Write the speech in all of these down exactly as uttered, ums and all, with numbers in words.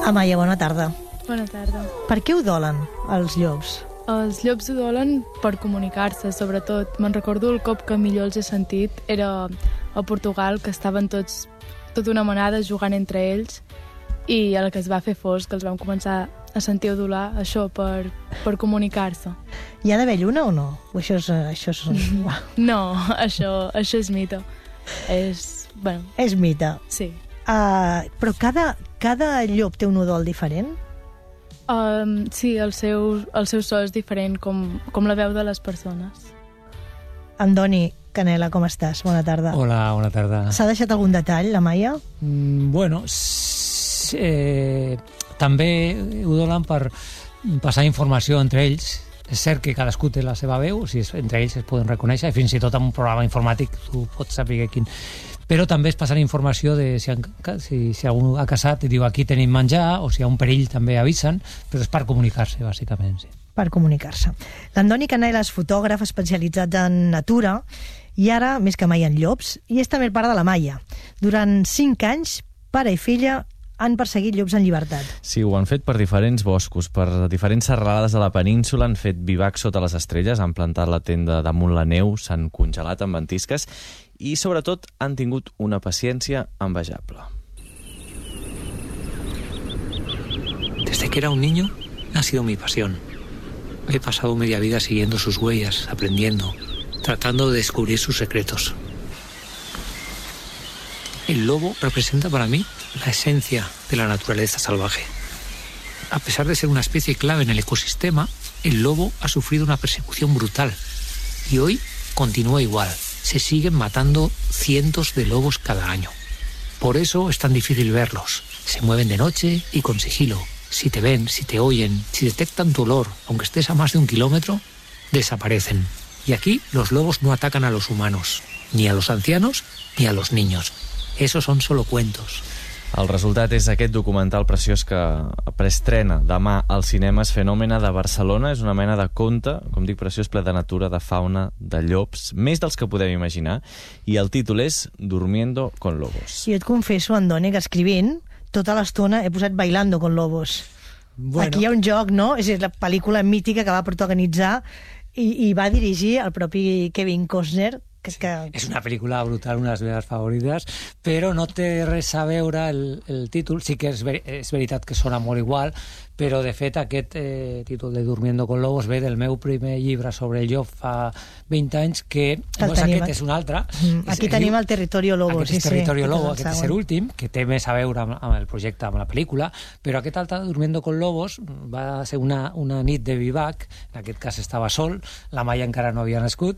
Amaya, bona tarda. Bona tarda. Per què udolen els llops? Els llops udolen per comunicar-se, sobretot. Me'n recordo el cop que millor els he sentit era a Portugal, que estaven tots, tota una manada jugant entre ells, i a la que es va fer fosc, que els vam començar a sentir udolar, això, per, per comunicar-se. Hi ha d'haver lluna o no? O això és... Això és... No, això, això és mite. És... Bueno, és mite. sí. Uh, però cada, cada llop té un udol diferent? Um, sí, el seu, el seu so és diferent, com, com la veu de les persones. Andoni Canela, com estàs? Bona tarda. Hola, bona tarda. S'ha deixat algun detall, la Maia? Mm, bueno, s- eh, també udolen per passar informació entre ells. És cert que cadascú té la seva veu, si és, entre ells es poden reconèixer, i fins i tot en un programa informàtic tu pots saber quin... Però també es passant informació de si, han, si, si algú ha casat i diu aquí tenim menjar, o si hi ha un perill també avisen, però és per comunicar-se, bàsicament, sí. Per comunicar-se. L'Andoni Canela és fotògraf especialitzat en natura i ara, més que mai, en llops, i és també el pare de la Maia. Durant cinc anys, pare i filla han perseguit llops en llibertat. Sí, ho han fet per diferents boscos, per diferents serralades de la península, han fet vivac sota les estrelles, han plantat la tenda damunt la neu, s'han congelat amb ventisques i, sobretot, han tingut una paciència envejable. Desde que era un niño, ha sido mi pasión. He pasado media vida siguiendo sus huellas, aprendiendo, tratando de descubrir sus secretos. El lobo representa para mí la esencia de la naturaleza salvaje. A pesar de ser una especie clave en el ecosistema, el lobo ha sufrido una persecución brutal. Y hoy continúa igual. Se siguen matando cientos de lobos cada año. Por eso es tan difícil verlos. Se mueven de noche y con sigilo. Si te ven, si te oyen, si detectan tu olor, aunque estés a más de un kilómetro, desaparecen. Y aquí los lobos no atacan a los humanos, ni a los ancianos, ni a los niños. Esos son solo cuentos. El resultat és aquest documental preciós que preestrena demà als cinemes, Fenòmena, de Barcelona. És una mena de conte, com dic, preciós, ple de natura, de fauna, de llops, més dels que podem imaginar, i el títol és Durmiendo con lobos. I et confesso, Andoni, que escrivint, tota l'estona he posat Bailando con lobos. Bueno. Aquí hi ha un joc, no? És la pel·lícula mítica que va protagonitzar i, i va dirigir el propi Kevin Costner, que és que... És una pel·lícula brutal, una de les meves favorites, però no té res a veure el, el títol. Sí que és, ver, és veritat que sona molt igual, però de fet aquest eh, títol de Durmiendo con Lobos ve del meu primer llibre sobre el llop fa vint anys, que el no és tenim, aquest, és un altre. Mm, aquí és, tenim diu, el Territorio Lobo. Aquest Sí, és Territorio sí, Lobo, aquest aquest és l'últim, que té més a veure amb, amb el projecte, amb la pel·lícula, però aquest altre, Durmiendo con Lobos, va ser una, una nit de vivac, en aquest cas estava sol, la Maia encara no havia nascut,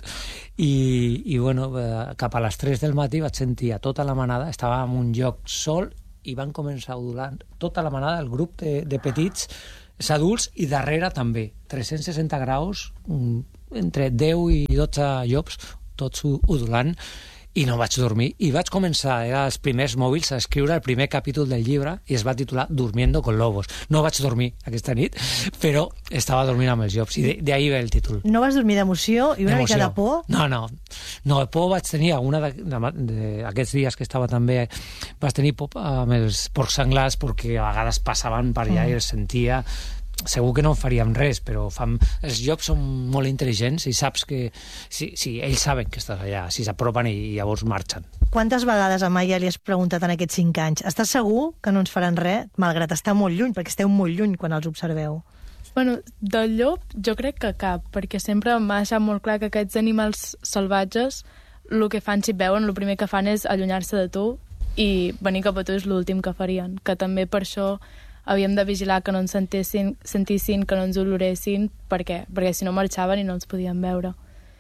i, i bueno, cap a les tres del matí vaig sentir a tota la manada, estava en un lloc sol i van començar a udolar tota la manada, el grup de, de petits, els adults, i darrere també, tres-cents seixanta graus, entre deu i dotze llops, tots udolant, i no vaig dormir. I vaig començar, era els primers mòbils, a escriure el primer capítol del llibre i es va titular Durmiendo con Lobos. No vaig dormir aquesta nit, però estava dormint amb els llops, i d'ahir ve el títol. No vas dormir d'emoció i una mica de por? No, no. No, por vaig tenir alguna d'aquests dies que estava també, vaig tenir por amb els porcs senglars, perquè a vegades passaven per allà i els sentia. Segur que no en faríem res, però fan... els llops són molt intel·ligents i saps que... Sí, sí, ells saben que estàs allà, si s'apropen i llavors marxen. Quantes vegades a Maia li has preguntat en aquests cinc anys estàs segur que no ens faran res, malgrat estar molt lluny, perquè esteu molt lluny quan els observeu? Bueno, del llop jo crec que cap, perquè sempre m'ha deixat molt clar que aquests animals salvatges el que fan si et veuen, el primer que fan és allunyar-se de tu i venir cap a tu és l'últim que farien, que també per això havíem de vigilar que no ens sentessin, sentissin, que no ens oloressin, perquè, perquè si no marxaven i no ens podien veure.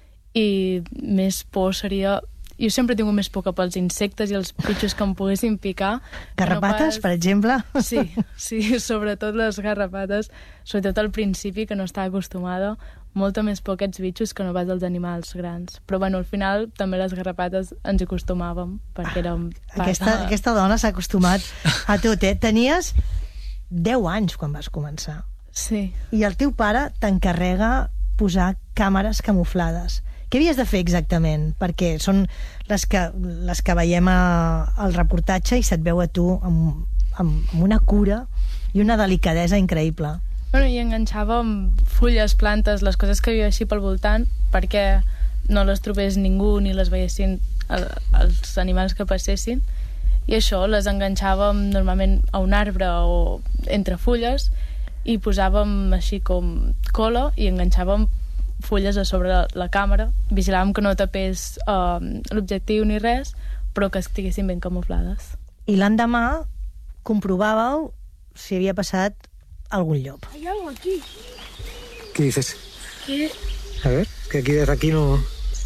I més por seria... Jo sempre he tingut més por que pels insectes i els bitxos que em poguessin picar. Garrapates, no pas... per exemple? Sí, sí, sobretot les garrapates, sobretot al principi, que no estava acostumada, molta més por aquests bitxos que no pas els animals grans. Però bueno, al final també les garrapates ens hi acostumàvem, perquè érem... Aquesta, aquesta dona s'ha acostumat a tot, eh? Tenies deu anys quan vas començar. Sí. I el teu pare t'encarrega posar càmeres camuflades. Què havies de fer exactament? Perquè són les que, les que veiem a, al reportatge i se't veu a tu amb, amb, amb una cura i una delicadesa increïble. Bueno, i enganxàvem fulles, plantes, les coses que hi havia així pel voltant, perquè no les trobés ningú ni les veiessin el, els animals que passessin, i això les enganxàvem normalment a un arbre o entre fulles i posàvem així com cola i enganxàvem fulles a sobre la, la càmera, vigilàvem que no tapés uh, l'objectiu ni res, però que estiguessin ben camuflades. I l'endemà comprovàveu si havia passat algun llop. Hay algo aquí. ¿Qué dices? ¿Qué? A ver, que aquí desde aquí no...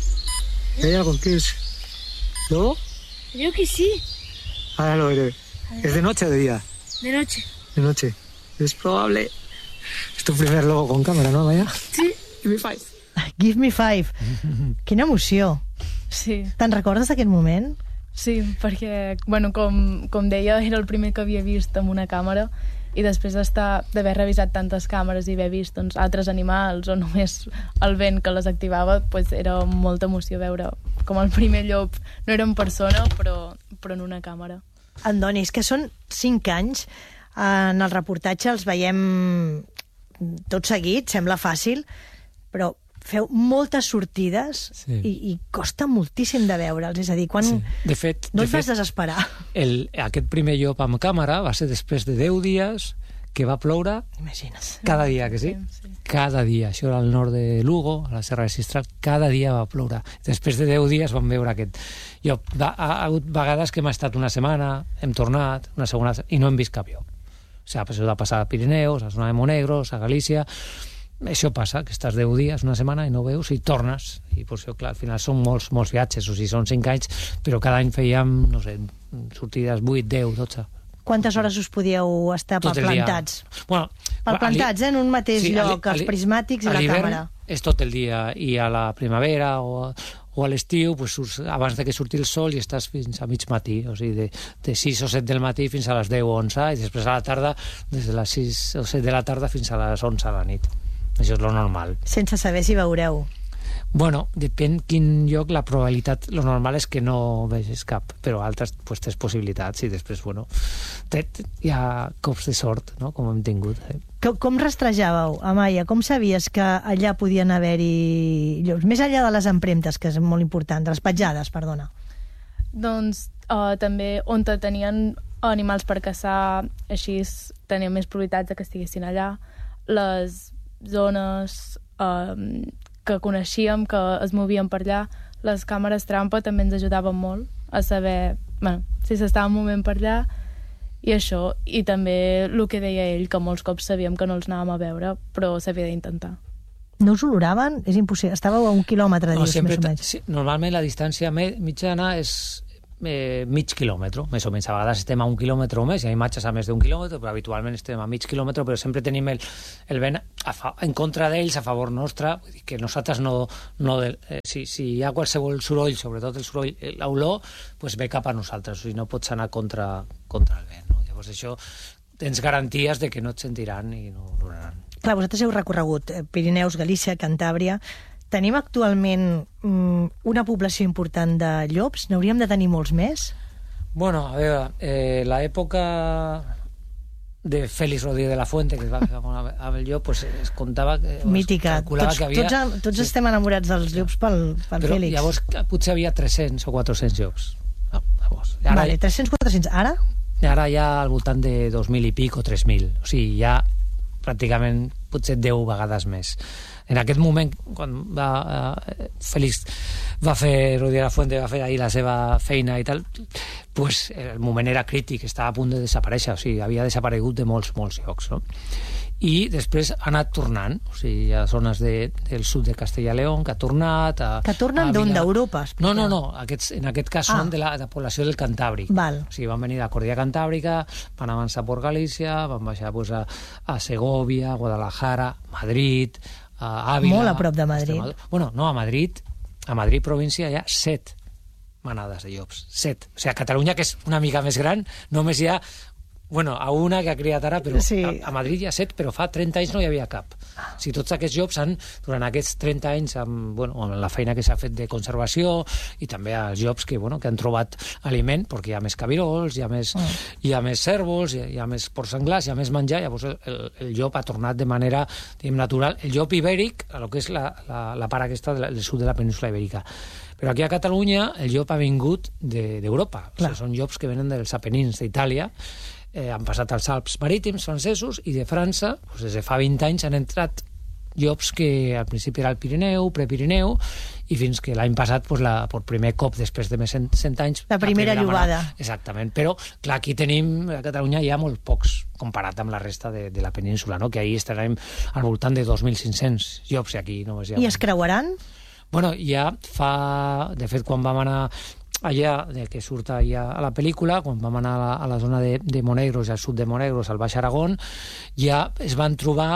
¿Hay algo? ¿Qué es? ¿Lobo? Creo que sí. Ahora lo veré. ¿Es de noche o de día? De noche. De noche. Es probable. Es tu primer lobo con cámara, ¿no, Maya? Sí. Give me five. Give me five. Quina emoció. Sí, Te'n recordes d'aquest moment? sí, perquè, bueno, com, com deia, era el primer que havia vist amb una càmera i després d'estar d'haver revisat tantes càmeres i haver vist doncs, altres animals o només el vent que les activava, pues, era molta emoció veure com el primer llop no era en persona, però, però en una càmera. Andoni, és que són cinc anys. En el reportatge els veiem tot seguit, sembla fàcil, però feu moltes sortides Sí. i, i costa moltíssim de veure'ls. És a dir, quan Sí. De fet, no de et vas fet desesperar. el, aquest primer llop amb càmera va ser després de deu dies que va ploure Imagina't. cada dia, que sí? Sí, sí. Cada dia. Això era al nord de Lugo, a la Serra de Sistral, cada dia va ploure. Després de deu dies vam veure aquest llop. Va, ha hagut vegades que hem estat una setmana, hem tornat, una segona, i no hem vist cap llop. O sigui, això de passar a Pirineus, a la zona de Monegros, a Galícia. Això passa, que estàs deu dies, una setmana, i no veus, i tornes. I per això, clar, al final són molts, molts viatges, o sigui, són cinc anys, però cada any fèiem, no sé, sortides vuit, deu, dotze. Quantes hores us podíeu estar Tot el dia. plantats? Bueno, Palplantats, eh, en un mateix Sí, a lloc, l'hi- a els l'hi- prismàtics i a la l'hivern càmera. és tot el dia, i a la primavera o, o a l'estiu, pues, surts abans de que surti el sol i estàs fins a mig matí, o sigui, de, de sis o set del matí fins a les deu o onze, i després a la tarda, des de les sis o set de la tarda fins a les onze a la nit. Això és lo normal. Sense saber si veureu. Bueno, depèn quin lloc, la probabilitat, lo normal és que no vegis cap, però altres pues, tens possibilitats i després, bueno, té, hi ha cops de sort, no?, com hem tingut. Eh? Com, com rastrejàveu, Amaya? Com sabies que allà podien haver-hi llops? Més enllà de les empremtes, que és molt important, de les petjades, perdona. Doncs uh, també on tenien animals per caçar, així tenien més probabilitats de que estiguessin allà. Les zones uh, que coneixíem, que es movien per allà, les càmeres trampa també ens ajudaven molt a saber, bueno, si s'estaven movent per allà, i això, i també el que deia ell, que molts cops sabíem que no els anàvem a veure, però s'havia d'intentar. No us oloraven? És impossible. Estàveu a un quilòmetre, No, dius, sempre, més o menys. sí, normalment la distància me, mitjana és eh, mig quilòmetre, més o menys. A vegades estem a un quilòmetre o més, hi ha imatges a més d'un quilòmetre, però habitualment estem a mig quilòmetre, però sempre tenim el, el vent a fa, en contra d'ells, a favor nostre, vull dir que nosaltres no... no de, eh, si, si hi ha qualsevol soroll, sobretot el soroll, l'olor, pues ve cap a nosaltres, o sigui, no pots anar contra, contra el vent, no? Llavors això tens garanties de que no et sentiran i no oloraran. Clar, vosaltres heu recorregut eh, Pirineus, Galícia, Cantàbria. Tenim actualment mm, una població important de llops? N'hauríem de tenir molts més? Bueno, a veure, eh, l'època de Félix Rodríguez de la Fuente, que es va fer amb amb el llop, pues, es comptava... Que, Mítica. calculava Tots, que havia... tots, am- tots estem enamorats dels llops pel, pel Però Fèlix. llavors potser havia tres-cents o quatre-cents llops. No, llavors, ara, Vale, tres-cents quatre-cents. Ara? ara ja al voltant de dos mil i pic o tres mil. O sigui, ja pràcticament potser deu vegades més. En aquest moment, quan va, eh, Félix va fer, Rodríguez de la Fuente va fer ahir la seva feina i tal, pues, el moment era crític, estava a punt de desaparèixer, o sigui, havia desaparegut de molts, molts llocs, no? I després ha anat tornant, o sigui, hi ha zones de, del sud de Castella i León que ha tornat... A, Que tornen d'on? Vila- D'Europa? No, no, no, aquests, en aquest cas Ah. són de la, de la població del Cantàbric. Val. O sigui, van venir de la Cordillera Cantàbrica, van avançar per Galícia, van baixar pues, a, a Segovia, Guadalajara, Madrid, a Ávila... Molt a prop de Madrid. Extremadura. Bueno, no, a Madrid, a Madrid província hi ha set manades de llops, set. O sigui, a Catalunya, que és una mica més gran, només hi ha Bueno, a una que ha criat ara, però Sí. a, a Madrid hi ha set, però fa trenta anys no hi havia cap. O sigui, tots aquests llops han, durant aquests trenta anys, amb, bueno, amb la feina que s'ha fet de conservació i també els llops que, bueno, que han trobat aliment, perquè hi ha més cabirols, hi ha més, mm. hi ha més cérvols, hi ha, hi ha més porcs senglars, hi ha més menjar, llavors el, el, el llop ha tornat de manera, diguem, natural. El llop ibèric, el que és la, la, la part aquesta del, del sud de la península ibèrica. Però aquí a Catalunya el llop ha vingut d'Europa. De, o sigui, són llops que venen dels Apenins d'Itàlia, eh, han passat als Alps marítims francesos, i de França, doncs des de fa vint anys, han entrat llops que al principi era el Pirineu, Prepirineu, i fins que l'any passat, doncs, la, per primer cop, després de més de cent anys... La primera, la primera llobada. Mana, exactament. Però, clar, aquí tenim, a Catalunya hi ha molt pocs, comparat amb la resta de, de la península, no? Que ahir estarem al voltant de dos mil cinc-cents llops, i aquí només hi ha... I es creuaran? Bueno, ja fa... De fet, quan vam anar allà, que surt allà a la pel·lícula, quan vam anar a la, a la zona de, de Monegros, al sud de Monegros, al Baix Aragón, ja es van trobar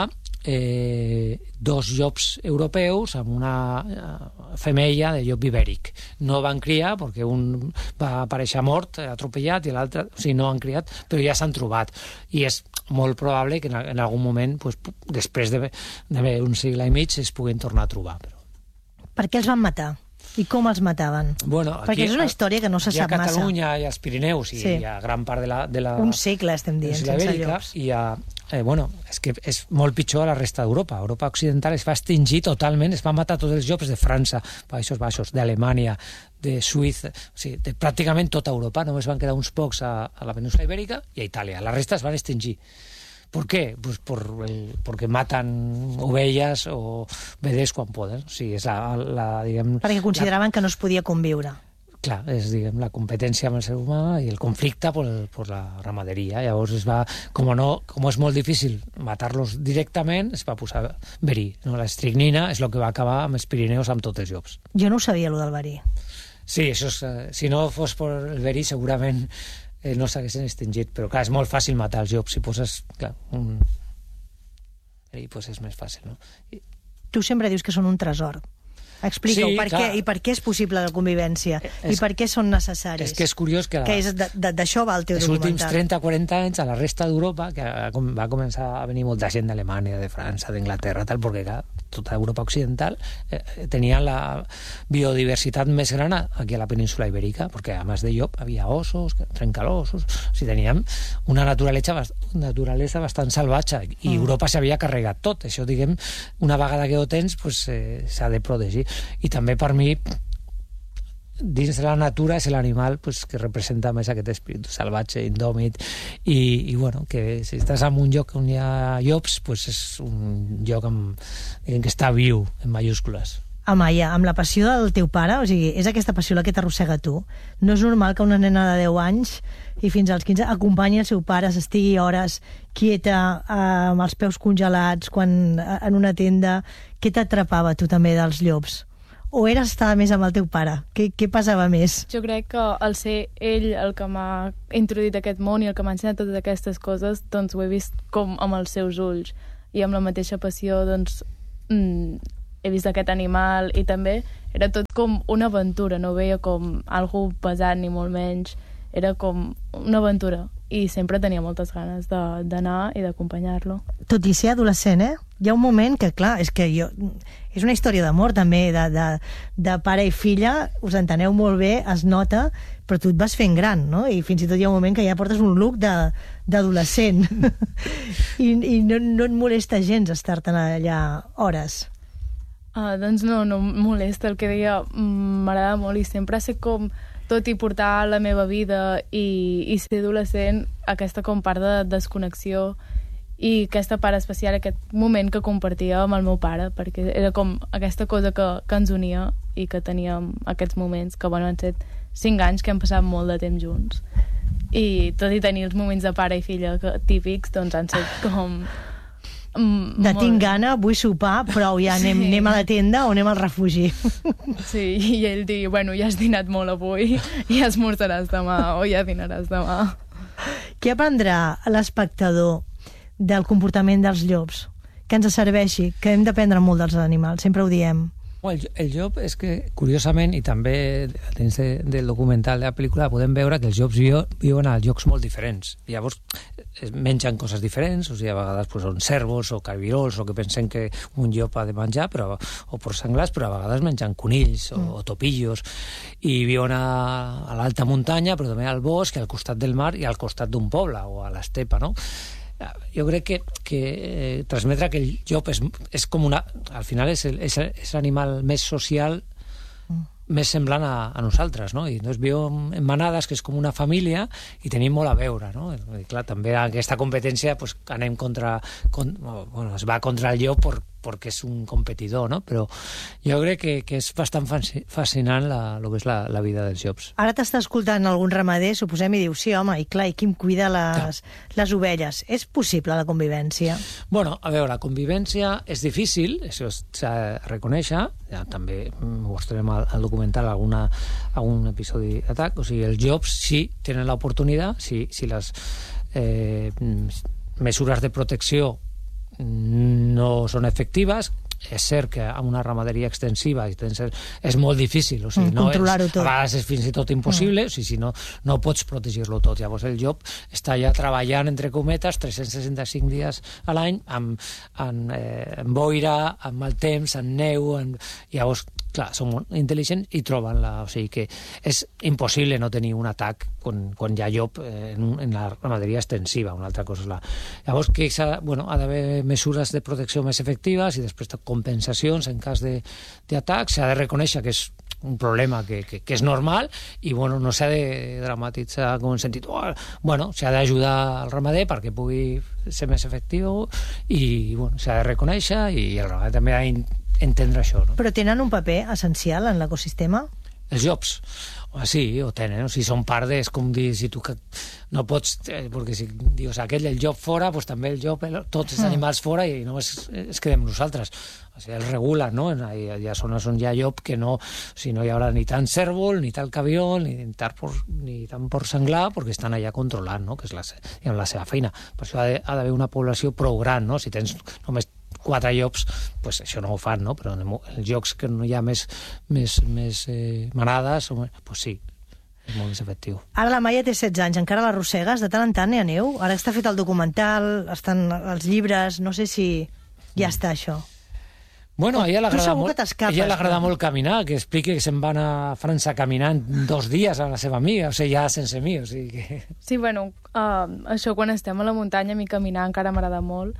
eh, dos llops europeus amb una eh, femella de llop ibèric. No van criar, perquè un va aparèixer mort, atropellat, i l'altre, o sigui, no han criat, però ja s'han trobat. I és molt probable que en, en algun moment, pues, després d'un de, de segle i mig, es puguin tornar a trobar. Però... Per què els van matar? I com els mataven? Bueno, aquí, perquè és una història que no se sap massa. Hi ha Catalunya, hi ha els Pirineus, i sí. Hi ha gran part de la... De la Un segle estem dient, sense llops. I hi ha, eh, bueno, és que és molt pitjor a la resta d'Europa. Europa occidental es va extingir totalment, es van matar tots els llops de França, Països Baixos, d'Alemanya, de Suïssa, o sigui, de pràcticament tota Europa. Només van quedar uns pocs a, a la península ibèrica i a Itàlia. La resta es van extingir. ¿Por qué? Pues por el, porque matan ovelles o veders quan poden. O sigui, és la, la, diguem, perquè consideraven la... que no es podia conviure. Clar, és, diguem, la competència amb el ser humà i el conflicte per, per la ramaderia. Llavors es va, com, no, com és molt difícil matar-los directament, es va posar verí. No? La estricnina és el que va acabar amb els Pirineus, amb tots els llops. Jo no ho sabia, allò del verí. Sí, això és, si no fos per el verí, segurament eh, no s'haguessin extingit, però clar, és molt fàcil matar els llops. Si poses, clar, un... I pues és més fàcil, no? I... Tu sempre dius que són un tresor. Explica-ho, Sí, per clar. què, i per què és possible la convivència, És- i per què són necessaris. És que és curiós que... La... Que és de- de- d'això va el teu els últims documental. trenta o quaranta anys a la resta d'Europa, que com- va començar a venir molta gent d'Alemanya, de França, d'Anglaterra, tal, perquè clar, tota Europa occidental eh, tenia la biodiversitat més gran aquí a la península ibèrica, perquè a més de llop havia ossos, trencalosos, o sigui, teníem una naturalesa, bast- naturalesa bastant salvatge, i Mm. Europa s'havia carregat tot. Això, diguem, una vegada que ho tens, pues, eh, s'ha de protegir. I també per mi, dins de la natura, és l'animal, pues, que representa més aquest espírit salvatge, indòmit, i, i bueno, que si estàs en un lloc on hi ha llops, pues és un lloc amb, diguem, que està viu, en majúscules. Amaya, amb la passió del teu pare, o sigui, és aquesta passió la que t'arrossega tu. No és normal que una nena de deu anys i fins als quinze acompanyi el seu pare, s'estigui hores quieta, eh, amb els peus congelats, quan en una tenda. Què t'atrapava tu també dels llops? O eres estar més amb el teu pare? Què, què passava més? Jo crec que al ser ell el que m'ha introduït a aquest món i el que m'ha ensenyat totes aquestes coses, doncs ho he vist com amb els seus ulls. I amb la mateixa passió, doncs, mm, he vist aquest animal, i també era tot com una aventura, no ho veia com algo pesat ni molt menys, era com una aventura, i sempre tenia moltes ganes de- d'anar i d'acompanyar-lo. Tot i ser adolescent, eh? Hi ha un moment que, clar, és que jo... És una història d'amor, també, de, de, de pare i filla, us enteneu molt bé, es nota, però tu et vas fent gran, no? I fins i tot hi ha un moment que ja portes un look de- d'adolescent. I, i no, no et molesta gens estar-te'n allà hores. Ah, doncs no, no em molesta, el que deia, mm, m'agrada molt, i sempre sé com, tot i portar la meva vida i, i ser adolescent, aquesta com part de desconnexió i aquesta part especial, aquest moment que compartia amb el meu pare, perquè era com aquesta cosa que, que ens unia i que teníem aquests moments, que bueno, han set cinc anys que hem passat molt de temps junts, i tot i tenir els moments de pare i filla que, típics, doncs han set com... Mm, De molt- tinc gana, vull sopar, prou, ja anem, Sí. anem a la tenda o anem al refugi. Sí, i ell digui, bueno, ja has dinat molt avui, ja esmorzaràs demà o ja dinaràs demà. Què aprendrà l'espectador del comportament dels llops? Que ens serveixi, que hem d'aprendre molt dels animals, sempre ho diem. El, el llop és que, curiosament, i també dins de, del documental de la pel·lícula, podem veure que els llops viu, viuen a llocs molt diferents. Llavors, mengen coses diferents, o sigui, a vegades pues, són cérvols o carbirols, o que pensen que un llop ha de menjar, però, o porcs senglars, però a vegades mengen conills o, mm. o topillos, i viuen a, a l'alta muntanya, però també al bosc, al costat del mar i al costat d'un poble, o a l'estepa, no? Jo crec que, que eh, transmetre que el llop és, és com una... Al final és, el, és, és l'animal més social, mm. més semblant a, a nosaltres, no? I doncs viu en manades, que és com una família, i tenim molt a veure, no? I clar, també aquesta competència pues, anem contra... Con, bueno, es va contra el llop per, perquè és un competidor, no? Però jo crec que, que és bastant fascinant la, el que és la, la vida dels llops. Ara t'està escoltant algun ramader, suposem, i diu, sí, home, i clar, i qui em cuida les, les ovelles? És possible la convivència? Bueno, a veure, la convivència és difícil, això s'ha de reconèixer, ja també mostrarem al, al documental alguna, algun episodi d'atac, o sigui, els llops sí tenen l'oportunitat, si, si les eh, mesures de protecció no són efectives. És cert que amb una ramaderia extensiva és molt difícil, o sigui, mm, no controlar-ho tot. A vegades és fins i tot impossible, mm. o sigui, si no, no pots protegir-lo tot. Llavors el llop està ja treballant, entre cometes, tres-cents seixanta-cinc dies a l'any, amb, amb, eh, amb boira, amb mal temps, amb neu, amb... llavors, clar, són molt intel·ligents i troben la... O sigui que és impossible no tenir un atac quan, quan hi ha llop en, en la ramaderia extensiva, una altra cosa és la... Llavors, que s'ha, bueno, ha d'haver mesures de protecció més efectives i després compensacions en cas d'atac. S'ha de reconèixer que és un problema que, que, que és normal i bueno, no s'ha de dramatitzar com en sentit, oh, bueno, s'ha d'ajudar al ramader perquè pugui ser més efectiu i bueno, s'ha de reconèixer i el ramader també ha d'entendre això, no? Però tenen un paper essencial en l'ecosistema? Els llops, sí, ho tenen, o sigui, són part de, és com dir, si tu no pots, eh, perquè si dius aquell, el llop fora, doncs també el llop, el, tots els animals fora i només es quedem nosaltres. O sigui, els regulen, no? Hi ha, hi ha zones on hi ha llop que no, o sigui, no hi haurà ni tant cérvol, ni tal cabiol, ni tant por, ni tant porc senglar, perquè estan allà controlant, no? Que és la, la seva feina. Per això ha d'haver una població prou gran, no? Si tens només quatre llops, pues això no ho fan, no? Però en els llocs que no hi ha més, més, més eh, manades, pues sí, és molt més efectiu. Ara la Maia té setze anys, encara l'arrossegues? De tant en tant hi ha neu? Ara està fet el documental, estan els llibres, no sé si ja està això. Bueno, a ella l'agrada molt, ella l'agrada però... molt caminar, que expliqui que se'n van a França caminant dos dies amb la seva amiga, o sigui, ja sense mi, o sigui que... Sí, bueno, uh, això quan estem a la muntanya, a mi caminar encara m'agrada molt,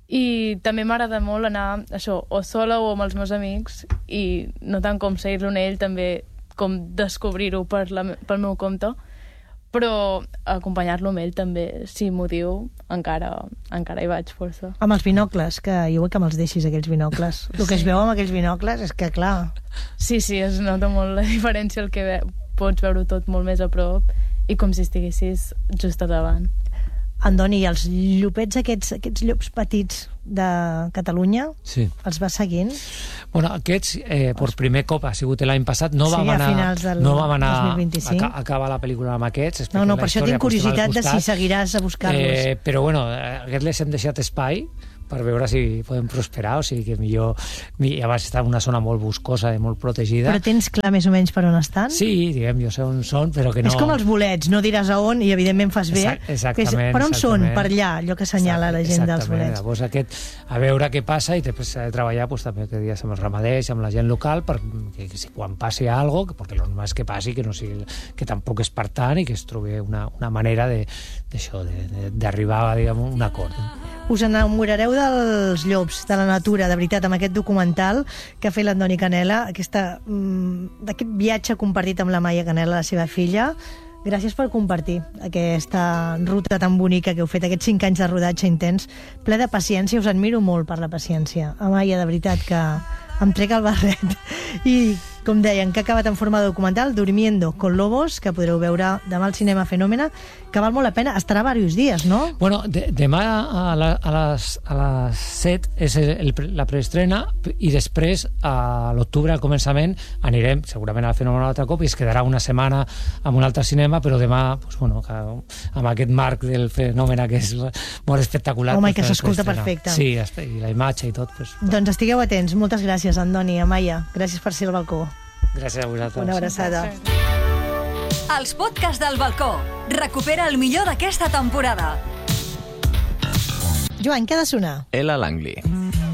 i també m'agrada molt anar, això, o sola o amb els meus amics, i no tant com seguir-lo en ell, també com descobrir-ho per la, pel meu compte, però acompanyar-lo amb ell també, si m'ho diu, encara, encara hi vaig força. Amb els binocles, que jo vull que me'ls deixis, aquells binocles. El que sí. Es veu amb aquells binocles és que, clar... Sí, sí, es nota molt la diferència, el que ve, pots veure tot molt més a prop i com si estiguessis just a davant. Andoni, i els llopets aquests, aquests llops petits de Catalunya, sí. Els va seguint? Bueno, aquests, eh, per primer cop ha sigut l'any passat, no sí, vam anar, a finals del no vam anar dos mil vint-i-cinc. a, a acabar la pel·lícula amb aquests. No, no, per això tinc curiositat de si seguiràs a buscar-los. Eh, però bueno, aquests les hem deixat espai per veure si podem prosperar, o sigui que millor... I abans està en una zona molt boscosa i molt protegida. Però tens clar més o menys per on estan? Sí, diguem, jo sé on són, però que no... És com els bolets, no diràs a on i evidentment fas bé. Exactament. Per on exactament. Són? Per allà, allò que assenyala la gent dels bolets. Llavors aquest, a veure què passa i després s'ha de treballar pues, també que dies amb els ramaders, amb la gent local, perquè que, si quan passi alguna cosa, perquè el més que passi, que no sigui, que tampoc és per tant i que es trobi una, una manera d'això, d'arribar a un acord. Us enamorareu dels llops, de la natura, de veritat, amb aquest documental que ha fet l'Andoni Canela, aquesta, mm, d'aquest viatge compartit amb la Maia Canela, la seva filla. Gràcies per compartir aquesta ruta tan bonica que heu fet, aquests cinc anys de rodatge intens, ple de paciència. Us admiro molt per la paciència. Amaya, de veritat que em trec el barret. I com deien, que ha acabat en forma de documental, Durmiendo con Lobos, que podreu veure demà al Cinema Fenòmena, que val molt la pena. Estarà diversos dies, no? Bueno, de, demà a, la, a, les, a les set és el, la preestrena i després a l'octubre, al començament, anirem segurament al Fenòmena un altre cop i es quedarà una setmana amb un altre cinema, però demà, pues, bueno, que, amb aquest marc del Fenòmena que és molt espectacular. Home, pues, i que s'escolta perfecte. Sí, i la imatge i tot. Pues, doncs estigueu atents. Moltes gràcies, Andoni, Amaya. Gràcies per ser al balcó. Gràcies a vosaltres. Una abraçada. Els podcasts del balcó. Recupera el millor d'aquesta temporada. Joan, què ha de sonar? Ella Langley.